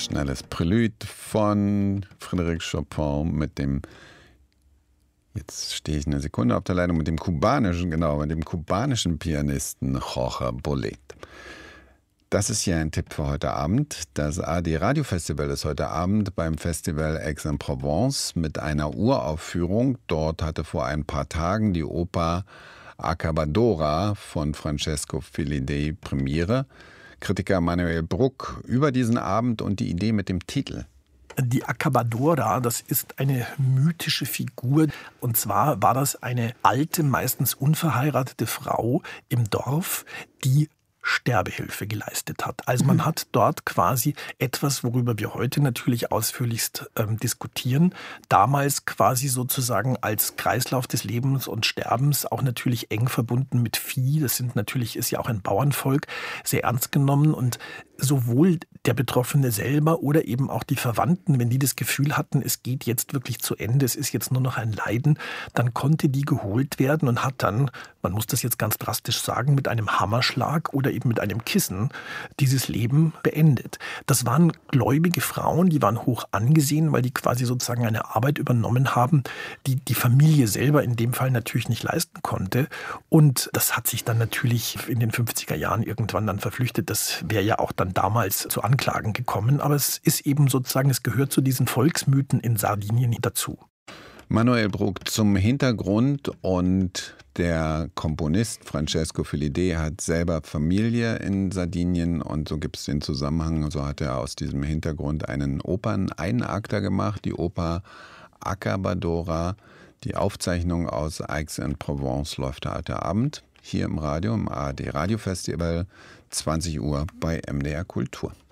schnelles Prelude von Frédéric Chopin mit dem, jetzt stehe ich eine Sekunde auf der Leitung, mit dem kubanischen Pianisten Jorge Bolet. Das ist hier ein Tipp für heute Abend. Das ARD Radiofestival ist heute Abend beim Festival Aix-en-Provence mit einer Uraufführung. Dort hatte vor ein paar Tagen die Oper Accabadora von Francesco Filiday Premiere. Kritiker Manuel Bruck über diesen Abend und die Idee mit dem Titel. Die Accabadora, das ist eine mythische Figur. Und zwar war das eine alte, meistens unverheiratete Frau im Dorf, die Sterbehilfe geleistet hat. Also man hat dort quasi etwas, worüber wir heute natürlich ausführlichst diskutieren, damals quasi sozusagen als Kreislauf des Lebens und Sterbens auch natürlich eng verbunden mit Vieh. Das ist ja auch ein Bauernvolk, sehr ernst genommen, und sowohl der Betroffene selber oder eben auch die Verwandten, wenn die das Gefühl hatten, es geht jetzt wirklich zu Ende, es ist jetzt nur noch ein Leiden, dann konnte die geholt werden und hat dann, man muss das jetzt ganz drastisch sagen, mit einem Hammerschlag oder eben mit einem Kissen dieses Leben beendet. Das waren gläubige Frauen, die waren hoch angesehen, weil die quasi sozusagen eine Arbeit übernommen haben, die die Familie selber in dem Fall natürlich nicht leisten konnte. Und das hat sich dann natürlich in den 50er Jahren irgendwann dann verflüchtet. Das wäre ja auch dann damals zu Anklagen gekommen. Aber es ist eben sozusagen, es gehört zu diesen Volksmythen in Sardinien dazu. Manuel Bruck zum Hintergrund, und der Komponist Francesco Filiday hat selber Familie in Sardinien, und so gibt es den Zusammenhang, so hat er aus diesem Hintergrund einen Opern-Einakter gemacht, die Oper Accabadora. Die Aufzeichnung aus Aix-en-Provence läuft heute Abend hier im Radio, im ARD Radiofestival, 20 Uhr bei MDR Kultur.